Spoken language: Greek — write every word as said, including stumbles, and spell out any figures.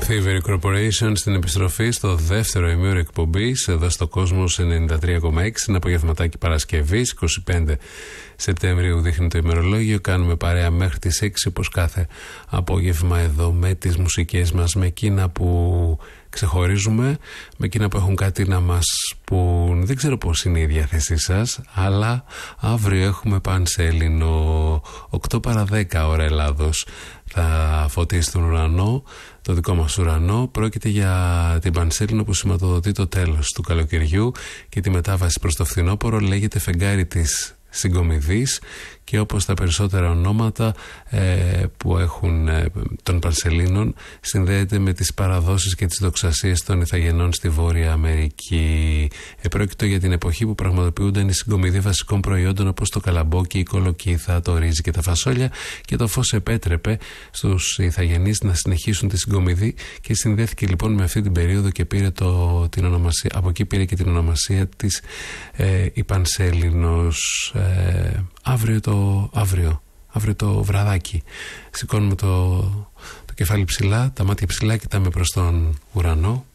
Thievery Corporation στην επιστροφή στο δεύτερο ημίωρο εκπομπής εδώ στο Κόσμος ενενήντα τρία κόμμα έξι. Είναι απογευματάκι Παρασκευής, είκοσι πέντε Σεπτεμβρίου δείχνει το ημερολόγιο. Κάνουμε παρέα μέχρι τις έξι όπως κάθε απόγευμα εδώ με τις μουσικές μας, με εκείνα που ξεχωρίζουμε, με εκείνα που έχουν κάτι να μας πουν. Δεν ξέρω πώς είναι η διάθεσή σας, αλλά αύριο έχουμε Πανσέλινο οκτώ παρά δέκα ώρα Ελλάδος. Θα φωτίσει τον ουρανό, το δικό μας ουρανό. Πρόκειται για την Πανσέλινο που σηματοδοτεί το τέλος του καλοκαιριού και τη μετάβαση προς το φθινόπωρο. Λέγεται φεγγάρι της Συγκομιδής και όπως τα περισσότερα ονόματα ε, που έχουν ε, των Πανσελίνων, συνδέεται με τις παραδόσεις και τις δοξασίες των Ιθαγενών στη Βόρεια Αμερική. Επρόκειτο για την εποχή που πραγματοποιούνταν οι συγκομιδοί βασικών προϊόντων όπως το καλαμπόκι, η κολοκύθα, το ρύζι και τα φασόλια, και το φως επέτρεπε στους Ιθαγενείς να συνεχίσουν τη συγκομιδή και συνδέθηκε λοιπόν με αυτή την περίοδο και πήρε το, την ονομασία, από εκεί πήρε και την ονομασία της ε, η Πανσέλινος. Ε, αύριο το αύριο, αύριο το βραδάκι σηκώνουμε το, το κεφάλι ψηλά, τα μάτια ψηλά, κοιτάμε προς τον ουρανό